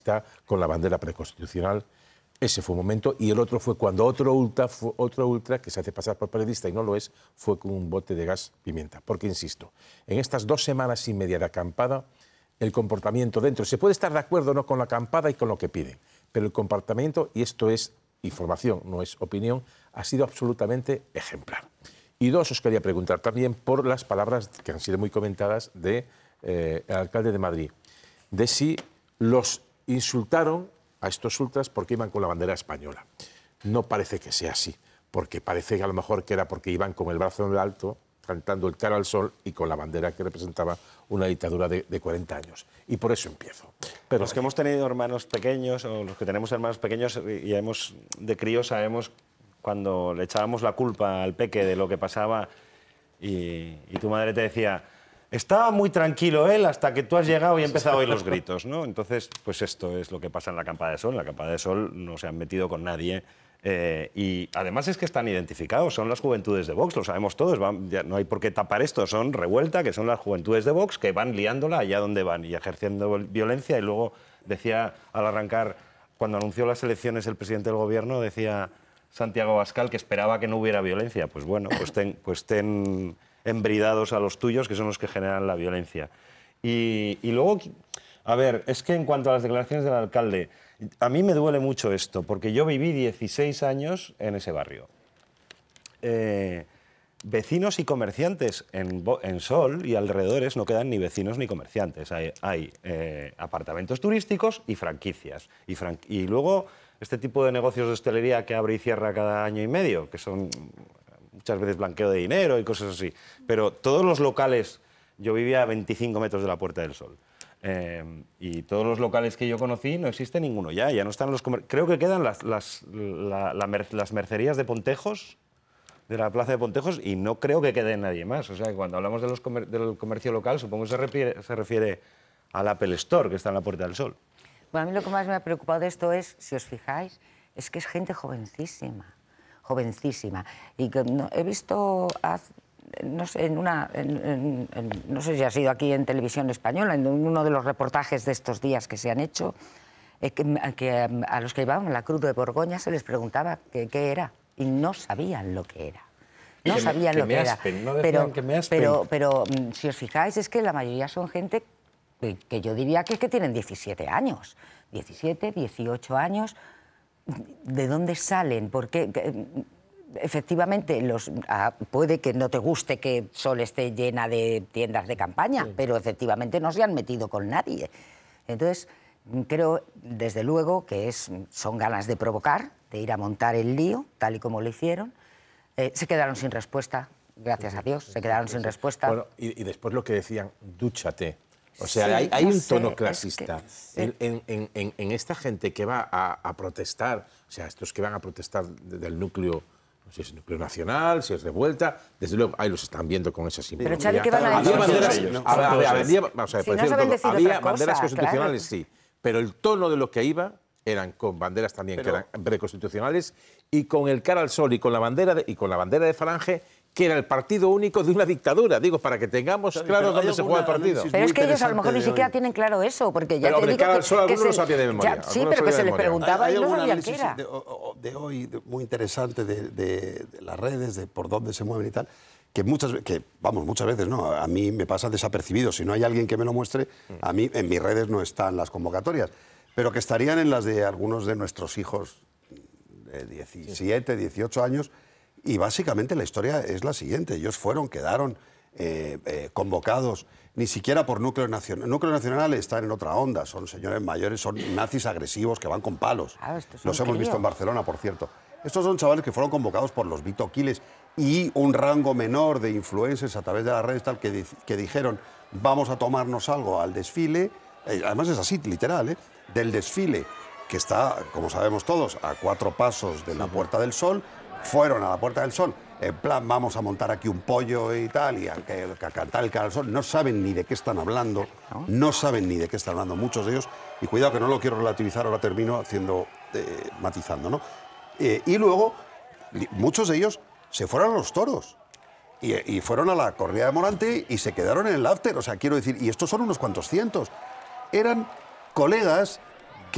con la bandera preconstitucional. Ese fue un momento, y el otro fue cuando otro ultra que se hace pasar por periodista y no lo es, fue con un bote de gas pimienta. Porque, insisto, en estas 2 semanas y media de acampada, el comportamiento dentro, se puede estar de acuerdo o no con la acampada y con lo que piden, pero el comportamiento, y esto es información, no es opinión, ha sido absolutamente ejemplar. Y 2, os quería preguntar también por las palabras que han sido muy comentadas del alcalde de Madrid, de si los insultaron a estos ultras porque iban con la bandera española. No parece que sea así, porque parece que a lo mejor que era porque iban con el brazo en alto, cantando el cara al sol y con la bandera que representaba una dictadura de 40 años. Y por eso empiezo. Pero los que hemos tenido hermanos pequeños, o los que tenemos hermanos pequeños y hemos de crío, sabemos cuando le echábamos la culpa al peque de lo que pasaba y tu madre te decía: estaba muy tranquilo él hasta que tú has llegado y he empezado a oír los gritos, ¿no? Entonces, pues esto es lo que pasa en la Acampada de Sol. En la Acampada de Sol no se han metido con nadie. Y además es que están identificados, son las juventudes de Vox, lo sabemos todos, ya no hay por qué tapar esto, son Revuelta, que son las juventudes de Vox, que van liándola allá donde van y ejerciendo violencia. Y luego decía, al arrancar, cuando anunció las elecciones el presidente del gobierno, decía Santiago Abascal que esperaba que no hubiera violencia. Pues bueno, pues ten embridados a los tuyos, que son los que generan la violencia. Y luego, a ver, es que en cuanto a las declaraciones del alcalde, a mí me duele mucho esto, porque yo viví 16 años en ese barrio. Vecinos y comerciantes en Sol y alrededores no quedan ni vecinos ni comerciantes. Hay apartamentos turísticos y franquicias. Y luego este tipo de negocios de hostelería que abre y cierra cada año y medio, que son muchas veces blanqueo de dinero y cosas así. Pero todos los locales, yo vivía a 25 metros de la Puerta del Sol. Y todos los locales que yo conocí no existe ninguno ya no están los creo que quedan las mercerías de Pontejos, de la plaza de Pontejos, y no creo que quede nadie más. O sea, que cuando hablamos del comercio local, supongo que se refiere al Apple Store, que está en la Puerta del Sol. Bueno, a mí lo que más me ha preocupado de esto es, si os fijáis, es que es gente jovencísima. Y que he visto... No sé, no sé si ha sido aquí en Televisión Española, en uno de los reportajes de estos días que se han hecho, que a los que llevaban la Cruz de Borgoña se les preguntaba qué era, y no sabían lo que era. No sabían lo que era. Pero si os fijáis, es que la mayoría son gente que yo diría que tienen 17 años, 17, 18 años. ¿De dónde salen? ¿Por qué? Efectivamente, puede que no te guste que Sol esté llena de tiendas de campaña, sí, pero efectivamente no se han metido con nadie. Entonces, creo, desde luego, que son ganas de provocar, de ir a montar el lío, tal y como lo hicieron. Se quedaron sin respuesta, gracias a Dios, se quedaron sin respuesta. Bueno, y después lo que decían, dúchate. O sea, sí, hay un tono clasista en esta gente que va a protestar, o sea, estos que van a protestar del núcleo, no sé si es núcleo nacional, si es Revuelta, desde luego ahí los están viendo con esa simbología. Pero, Xavi, ¿qué van a decir? Había banderas constitucionales, claro, sí, pero el tono de lo que iba eran con banderas también que eran preconstitucionales y con el cara al sol y con la bandera de Falange, que era el partido único de una dictadura. Digo, para que tengamos claro dónde se juega el partido. Pero es que ellos a lo mejor ni siquiera tienen claro eso, porque ya te digo cara al sol algunos lo sabían de memoria. Sí, pero que se les preguntaba y no sabían qué era. De hoy, muy interesante, de las redes, de por dónde se mueven y tal, que muchas veces no, a mí me pasa desapercibido. Si no hay alguien que me lo muestre, a mí en mis redes no están las convocatorias, pero que estarían en las de algunos de nuestros hijos de 17, 18 años. Y básicamente la historia es la siguiente. Ellos quedaron convocados, ni siquiera por Núcleo Nacional. Núcleo Nacional están en otra onda, son señores mayores, son nazis agresivos que van con palos. Los hemos visto en Barcelona, por cierto. Estos son chavales que fueron convocados por los Vito Quiles y un rango menor de influencers a través de las redes tal que dijeron, vamos a tomarnos algo al desfile. Además es así, literal, del desfile, que está, como sabemos todos, a 4 pasos de la Puerta del Sol. Fueron a la Puerta del Sol, en plan, vamos a montar aquí un pollo y tal, y a cantar el cara al sol. No saben ni de qué están hablando, muchos de ellos. Y cuidado que no lo quiero relativizar, ahora termino matizando, ¿no? Y luego, muchos de ellos se fueron a los toros. Y fueron a la corrida de Morante y se quedaron en el after. O sea, quiero decir, y estos son unos cuantos cientos. Eran colegas